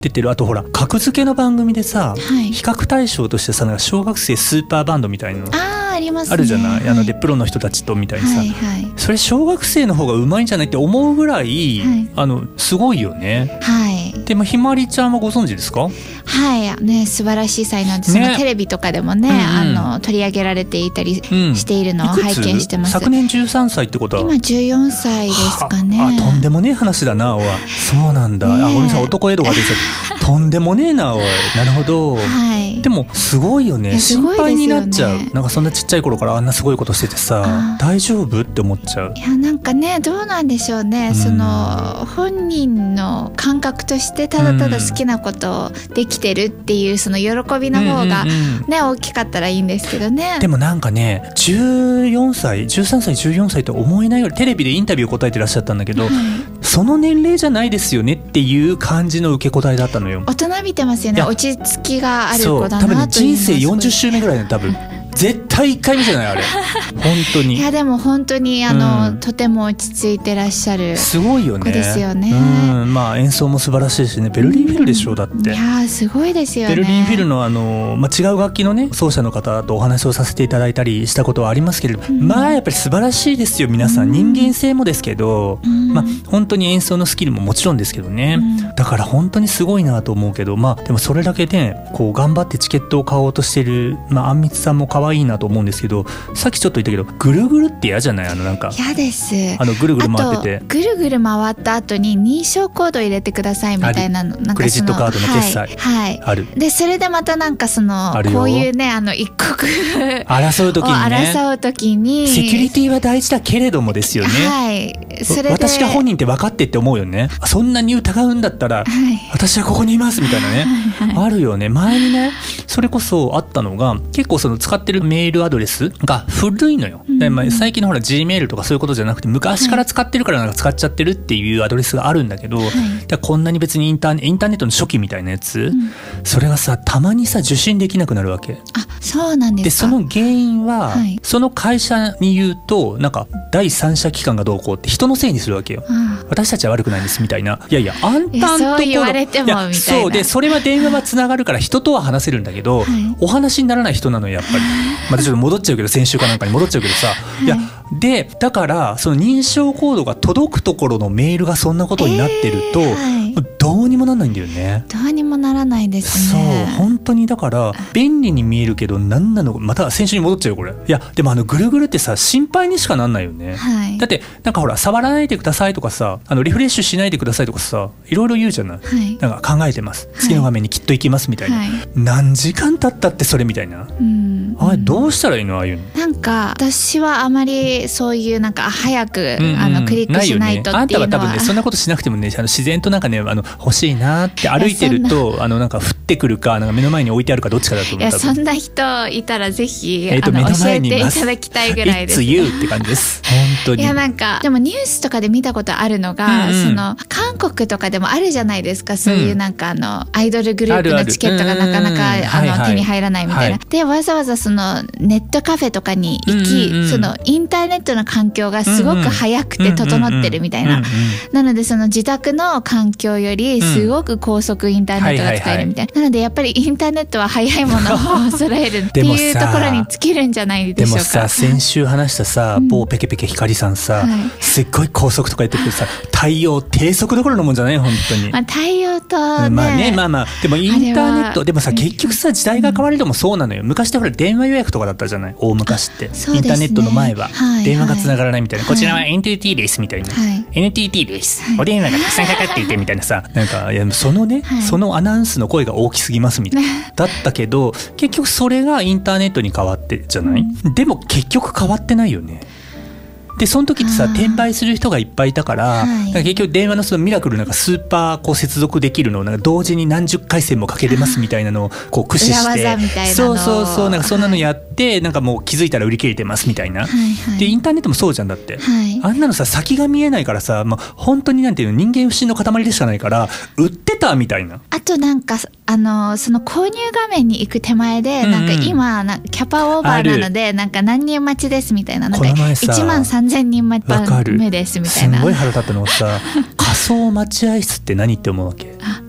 出てる。あとほら格付けの番組でさ、 はい、 比較対象としてさ、なんか小学生スーパーバンドみたいなのありますね、 あるじゃない、 はい、 でプロの人たちとみたいにさ、 はいはい、 それ小学生の方がうまいんじゃないって思うぐらい、はい、すごいよね。 はい。 でひまりちゃんはご存知ですか？ はいね、素晴らしい才能で、そのテレビとかでもね、取り上げられていたりしているのを拝見してます。 昨年13歳ってことは今14歳ですかね。 とんでもねえ話だなおい。そうなんだ、ごめんなさい、男江戸が出ちゃったとんでもねえなおい。なるほど、はい、でもすごいよね。心配になっちゃう。なんかそんなちっちゃい頃からあんなすごいことしててさ、大丈夫って思っちゃう。 いやなんかね、どうなんでしょうね、その本人の感覚としてただただ好きなことをできてるっていうその喜びの方がね、大きかったらいいんですけどね。 でもなんかね、14歳13歳14歳と思えないよりテレビでインタビュー答えてらっしゃったんだけど、その年齢じゃないですよねっていう感じの受け答えだったのよ。 大人びてますよね。落ち着きがある子だなというのは。 多分人生40周目ぐらいの多分絶対1回目じゃないあれ本当に。 いやでも本当にとても落ち着いてらっしゃるすごいよね。 子ですよね。 まあ演奏も素晴らしいしね。ベルリンフィルでしょ、だって。 いやすごいですよね。 ベルリンフィルの違う楽器のね奏者の方とお話をさせていただいたりしたことはありますけれど、まあやっぱり素晴らしいですよ皆さん。人間性もですけど、まあ本当に演奏のスキルももちろんですけどね、だから本当にすごいなと思うけど、まあでもそれだけでこう頑張ってチケットを買おうとしてる、あんみつさんも可愛いなと思うんですけど、さっきちょっと言ったけどぐるぐるって嫌じゃない？なんか嫌です。 ぐるぐる回ってて、 あとぐるぐる回った後に認証コード入れてくださいみたいなの、なんかクレジットカードの決済、ある。 でそれでまたなんかこういうね一刻争う時にね、 争う時にセキュリティは大事だけれどもですよね。 はい、それで私が本人って分かってって思うよね。そんなに疑うんだったら、私はここにいますみたいなね、あるよね。前にねそれこそあったのが、結構使ってるメールアドレスが古いのよ。最近のほら G メールとかそういうことじゃなくて、昔から使ってるからなんか使っちゃってるっていうアドレスがあるんだけど、こんなに別にインターネットの初期みたいなやつ、それがさたまにさ受信できなくなるわけ。 あ、そうなんですか。 でその原因は、その会社に言うとなんか第三者機関がどうこうって人のせいにするわけよ。私たちは悪くないんですみたいな。いやいや、あんたんところ、 そう言われてもみたいな。 そうで、それは電話はつながるから人とは話せるんだけど、お話にならない人なのよやっぱり。またちょっと戻っちゃうけど、先週かなんかに戻っちゃうけどさ、いやでだからその認証コードが届くところのメールがそんなことになってると、どうにもならないんだよね。 どうにもならないですね。 そう本当にだから便利に見えるけど、何なの、また先週に戻っちゃうよこれ。いやでもぐるぐるってさ心配にしかなんないよね、だってなんかほら触らないでくださいとかさ、リフレッシュしないでくださいとかさ、いろいろ言うじゃない、なんか考えてます、次の画面にきっと行きますみたいな、何時間経ったってそれみたいな、あれどうしたらいいのああいうの。 なんか私はあまりそういうなんか早くクリックしないとっていうのは、あんたは多分ねそんなことしなくてもね、自然となんかね欲しいなって歩いてるとなんか降ってくるか、なんか目の前に置いてあるかどっちかだと思う。 いやそんな人いたらぜひ、 目の前に教えていただきたいぐらいです。 いつ言うって感じです本当に。 いやなんかでもニュースとかで見たことあるのが、韓国とかでもあるじゃないですか、そういうなんかアイドルグループのチケットがなかなか手に入らないみたいな、でわざわざネットカフェとかに行き、インターネットの環境がすごく早くて整ってるみたいな、なので自宅の環境よりすごく高速インターネットが使えるみたいな、なのでやっぱりインターネットは早いものを揃えるっていうところに尽きるんじゃないでしょうか。 でもさ、先週話したさ、某ペケペケヒカリさんさ、すっごい高速とか言ってくるさ、対応低速どころのもんじゃない本当に。 対応とね、 でもインターネットでもさ、結局さ時代が変われどもそうなのよ。昔ってほら電話予約とかだったじゃない、大昔って、インターネットの前は電話がつながらないみたいな、こちらは NTT ですみたいな、NTT です、お電話がたくさんかかっていてみたいなさ、なんかいやそのアナウンスの声が大きすぎますみたいなだったけど、結局それがインターネットに変わってじゃない、でも結局変わってないよね。でその時ってさ転売する人がいっぱいいたから、なんか結局電話のミラクルなんかスーパー接続できるのをなんか同時に何十回線もかけれますみたいなのを駆使して、そうなんかそんなのやって、なんかもう気づいたら売り切れてますみたいな、でインターネットもそうじゃん。だって、あんなのさ先が見えないからさ、本当になんていうの、人間不信の塊でしかないから売ってたみたいな。 あとなんかその購入画面に行く手前で、なんか今キャパオーバーなのでなんか何人待ちですみたいな、なんか1万3000人目ですみたいな。 すごい腹立ったのがさ仮想待合室って何って思うわけ。